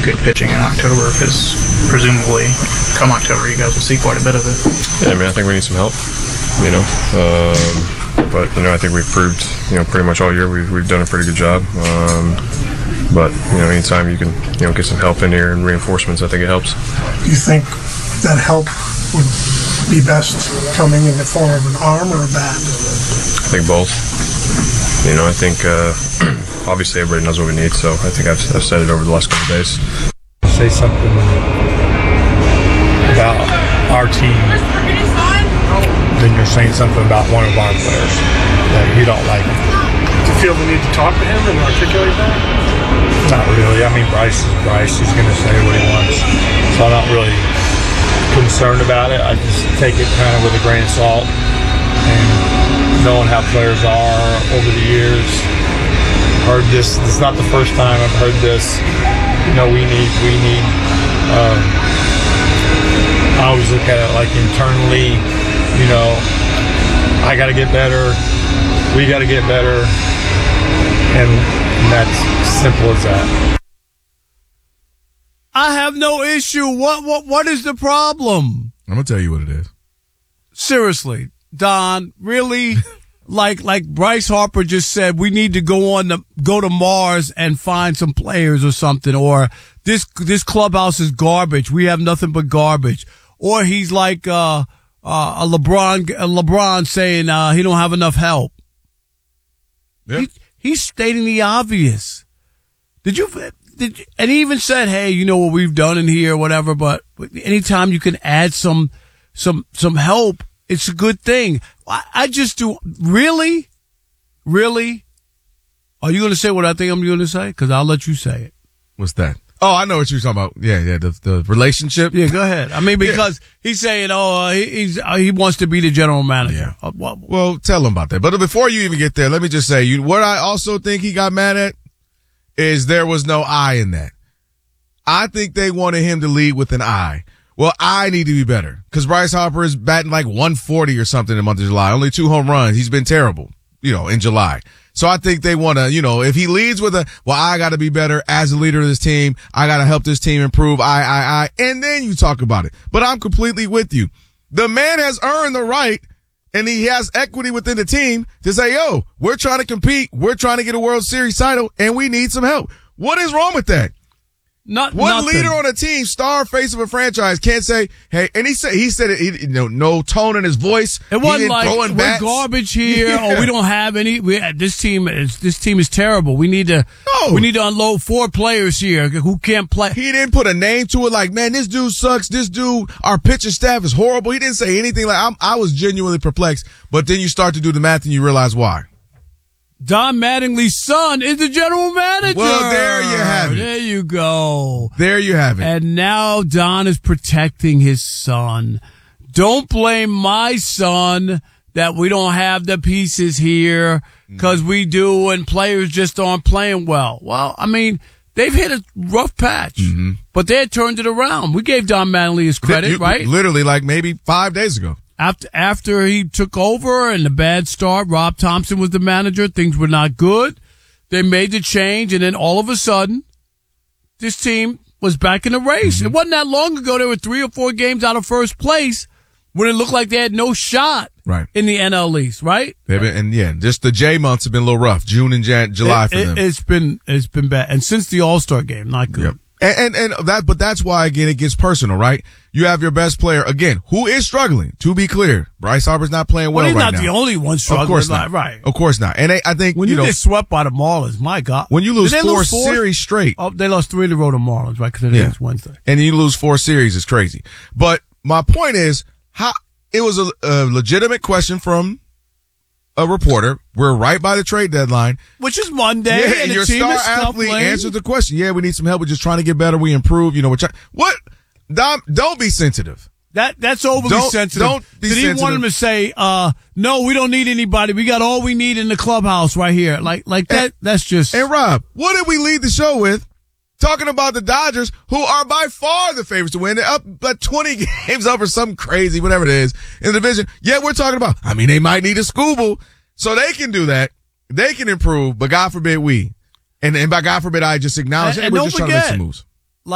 good pitching in October, because presumably come October you guys will see quite a bit of it. Yeah, I mean, I think we need some help, but I think we've proved, pretty much all year we've done a pretty good job. But anytime you can, get some help in here and reinforcements, I think it helps. Do you think that help would be best coming in the form of an arm or a bat? I think both. I think obviously everybody knows what we need, so I think I've said it over the last couple of days. Say something about our team, then you're saying something about one of our players that you don't like. Do you feel the need to talk to him and articulate that? Not really. I mean, Bryce is Bryce. He's going to say what he wants. So I'm not really concerned about it. I just take it kind of with a grain of salt. And knowing how players are over the years, heard this. This is not the first time I've heard this. We need. I always look at it like internally, I got to get better. We got to get better. And that's simple as that. I have no issue. What is the problem? I'm going to tell you what it is. Seriously, Don, really? like Bryce Harper just said, we need to go to Mars and find some players or something, or this clubhouse is garbage. We have nothing but garbage. Or he's like a LeBron saying he don't have enough help. Yeah. He's stating the obvious. Did you? And he even said, "Hey, you know what we've done in here, whatever." But anytime you can add some help, it's a good thing. I just do. Really? Are you going to say what I think I'm going to say? Because I'll let you say it. What's that? Oh, I know what you're talking about. Yeah, the relationship. Yeah, go ahead. I mean, because he's saying, he wants to be the general manager. Yeah. Well, tell him about that. But before you even get there, let me just say, what I also think he got mad at is there was no I in that. I think they wanted him to lead with an I. Well, I need to be better because Bryce Harper is batting like 140 or something in the month of July. Only 2 home runs. He's been terrible, in July. So I think they want to, if he leads with I got to be better as a leader of this team. I got to help this team improve. And then you talk about it. But I'm completely with you. The man has earned the right and he has equity within the team to say, we're trying to compete. We're trying to get a World Series title and we need some help. What is wrong with that? What leader on a team, star face of a franchise, can't say, hey, and he said it, no tone in his voice. It wasn't like we're garbage here or we don't have any. This team is terrible. We need to unload 4 players here who can't play. He didn't put a name to it like, man, this dude sucks. This dude, our pitching staff is horrible. He didn't say anything like, I was genuinely perplexed. But then you start to do the math and you realize why. Don Mattingly's son is the general manager. Well, there you have it. There you go. There you have it. And now Don is protecting his son. Don't blame my son that we don't have the pieces here because we do and players just aren't playing well. Well, I mean, they've hit a rough patch, but they had turned it around. We gave Don Mattingly his credit, right? Literally like maybe 5 days ago. After he took over and the bad start, Rob Thompson was the manager. Things were not good. They made the change, and then all of a sudden, this team was back in the race. It wasn't that long ago. They were 3 or 4 games out of first place when it looked like they had no shot in the NL East, right? Just the J months have been a little rough. June and July for them. It's been bad. And since the All-Star game, not good. Yep. But that's why, again, it gets personal, right? You have your best player, again, who is struggling, to be clear. Bryce Harper's not playing well right now. He's not the only one struggling. Of course not. Right. Of course not. And I think, when you get swept by the Marlins, my God. When you lose 4 series straight. Oh, they lost 3 in a row to Marlins, right? Because it was Wednesday. And you lose 4 series, it's crazy. But my point is, it was a legitimate question from a reporter. We're right by the trade deadline, which is Monday. Yeah, and your star athlete answered the question. Yeah, we need some help. We're just trying to get better. We improve. What? Dom, don't be sensitive. That's overly sensitive. Don't be sensitive. Did he want him to say, no, we don't need anybody. We got all we need in the clubhouse right here. Like that. That's just. And Rob, what did we lead the show with? Talking about the Dodgers, who are by far the favorites to win. They're up like 20 games up or something crazy, whatever it is, in the division. Yet we're talking about, they might need a Scooble. So they can do that. They can improve, but God forbid we. And by God forbid I just acknowledge, we're just trying to make some moves.